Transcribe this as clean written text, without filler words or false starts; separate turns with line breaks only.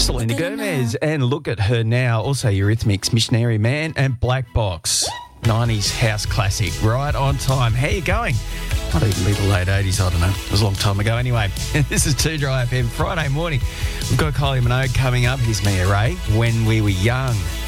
Selena Gomez, and Look at Her Now. Also Eurythmics, Missionary Man, and Black Box. 90s house classic, right on time. How you going? Might even be the late 80s, I don't know. It was a long time ago anyway. This is 2Dry FM, Friday morning. We've got Kylie Minogue coming up. Here's Mia Ray, When We Were Young.